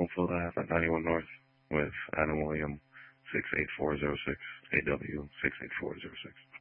Bloomfield Ave at 91 North with Adam William 68406, AW 68406.